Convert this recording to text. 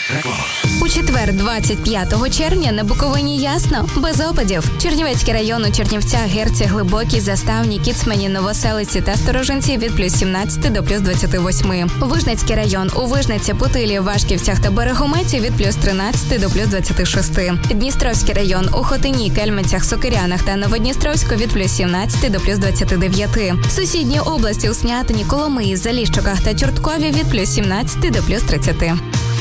У четвер, 25 червня, на Буковині ясно, без опадів. Чернівецький район у Чернівцях, Герці, Глибокій, Заставні, Кіцмані, Новоселиці та Сторожинці від плюс 17 до плюс 28. Вижницький район у Вижниці, Путилі, Вашківцях та Берегометі від плюс 13 до плюс 26. Дністровський район у Хотині, Кельменцях, Сокирянах та Новодністровську від плюс 17 до плюс 29. Сусідні області у Снятині, Коломиї, Заліщиках та Чорткові від плюс 17 до плюс 30.